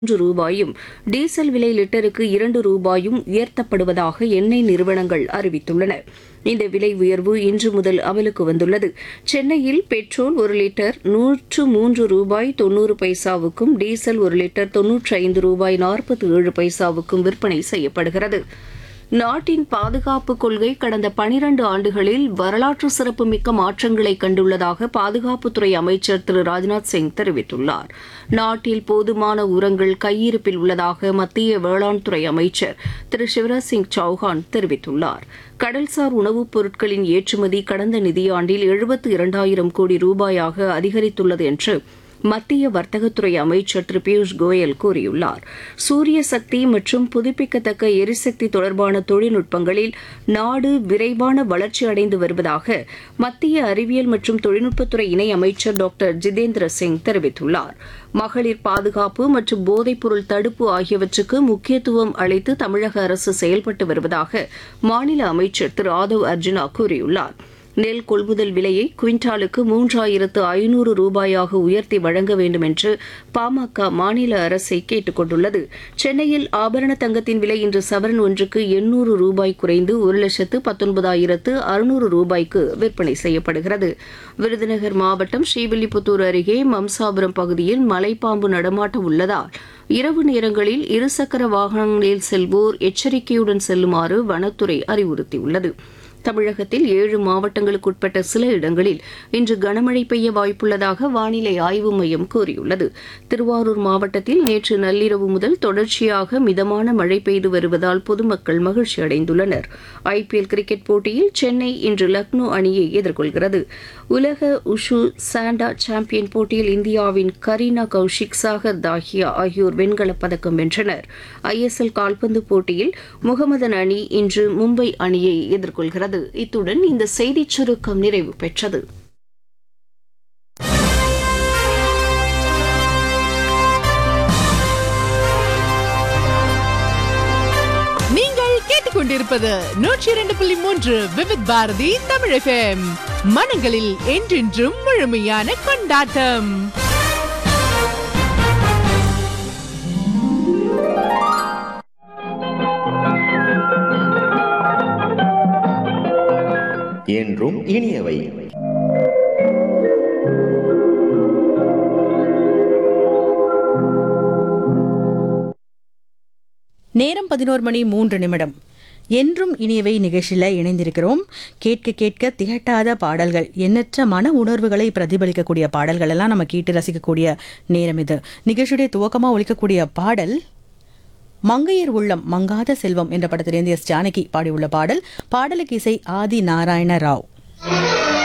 ரூபாயும் டீசல் விலை லிட்டருக்கு 2 ரூபாயும் உயர்த்தப்படுவதாக எண்ணெய் நிறுவனங்கள் அறிவித்துள்ளன. இந்த விலை உயர்வு இன்று முதல் அமலுக்கு வந்துள்ளது. சென்னையில் பெட்ரோல் 1 லிட்டர் 103 ரூபாய் 90 பைசாவுக்கும், டீசல் 1 லிட்டர் 95 ரூபாய் 47 பைசாவுக்கும் விற்பனை செய்யப்படுகிறது. நாட்டின் பாதுகாப்பு கொள்கை கடந்த 12 ஆண்டுகளில் வரலாற்று சிறப்புமிக்க மாற்றங்களை கண்டுள்ளதாக பாதுகாப்புத்துறை அமைச்சர் திரு ராஜ்நாத் சிங் தெரிவித்துள்ளார். நாட்டில் போதுமான உரங்கள் கையிருப்பில் உள்ளதாக மத்திய வேளாண் துறை அமைச்சர் திரு சிவராஜ் சிங் சௌஹான் தெரிவித்துள்ளார். கடல்சார் உணவுப் பொருட்களின் ஏற்றுமதி கடந்த நிதியாண்டில் 72,000 கோடி ரூபாயாக அதிகரித்துள்ளது என்று மத்திய வர்த்தகத்துறை அமைச்சர் திரு பியூஷ் கோயல் கூறியுள்ளார். சூரிய சக்தி மற்றும் புதுப்பிக்கத்தக்க எரிசக்தி தொடர்பான தொழில்நுட்பங்களில் நாடு விரைவான வளர்ச்சி அடைந்து வருவதாக மத்திய அறிவியல் மற்றும் தொழில்நுட்பத்துறை இணை அமைச்சர் டாக்டர் ஜிதேந்திர சிங் தெரிவித்துள்ளார். மகளிர் பாதுகாப்பு மற்றும் போதைப்பொருள் தடுப்பு ஆகியவற்றுக்கு முக்கியத்துவம் அளித்து தமிழக அரசு செயல்பட்டு வருவதாக மாநில அமைச்சர் திரு ஆதவ் அர்ஜுனா கூறியுள்ளார். நெல் கொள்முதல் விலையை குவிண்டாலுக்கு 3,500 ரூபாயாக உயர்த்தி வழங்க வேண்டும் என்று பாமக மாநில அரசை கேட்டுக் கொண்டுள்ளது. சென்னையில் ஆபரண தங்கத்தின் விலை இன்று சவரன் ஒன்றுக்கு 800 ரூபாய் குறைந்து 1,19,600 ரூபாய்க்கு விற்பனை செய்யப்படுகிறது. விருதுநகர் மாவட்டம் ஸ்ரீவில்லிபுத்தூர் அருகே மம்சாபுரம் பகுதியில் மலைப்பாம்பு நடமாட்டம் உள்ளதால் இரவு நேரங்களில் இருசக்கர வாகனங்களில் செல்வோர் எச்சரிக்கையுடன் செல்லுமாறு வனத்துறை அறிவுறுத்தியுள்ளது. தமிழகத்தில் 7 மாவட்டங்களுக்குட்பட்ட சில இடங்களில் இன்று கனமழை பெய்ய வாய்ப்புள்ளதாக வானிலை ஆய்வு மையம் கூறியுள்ளது. திருவாரூர் மாவட்டத்தில் நேற்று நள்ளிரவு முதல் தொடர்ச்சியாக மிதமான மழை பெய்து வருவதால் பொதுமக்கள் மகிழ்ச்சி அடைந்துள்ளனர். IPL கிரிக்கெட் போட்டியில் சென்னை இன்று லக்னோ அணியை எதிர்கொள்கிறது. உலக உஷு சாண்டா சாம்பியன் போட்டியில் இந்தியாவின் கரீனா கௌஷிக், சாகர் தாஹியா ஆகியோர் வெண்கலப் பதக்கம் வென்றனர். ISL கால்பந்து போட்டியில் முகமதன் அணி இன்று மும்பை அணியை எதிர்கொள்கிறது. இத்துடன் இந்த செய்திச் சுருக்கம் நிறைவு பெற்றது. நீங்கள் கேட்டுக்கொண்டிருப்பது 102.3 விவித் பாரதி தமிழ் FM. மனங்களில் என்றென்றும் முழுமையான கொண்டாட்டம். என்றும் இனியவை. நேரம் 11:03. என்றும் இனியவை நிகழ்ச்சியில் இணைந்திருக்கிறோம். கேட்க கேட்க திகட்டாத பாடல்கள், எண்ணற்ற மன உணர்வுகளை பிரதிபலிக்கக்கூடிய பாடல்கள் எல்லாம் நம்ம கேட்டு ரசிக்கக்கூடிய நேரம் இது. நிகழ்ச்சியுடைய துவக்கமாக ஒலிக்கக்கூடிய பாடல் மங்கையர் உள்ளம் மங்காத செல்வம் என்ற படத்திலிருந்து எஸ் ஜானகி பாடியுள்ள பாடல். பாடலுக்கு இசை ஆதி நாராயண ராவ்.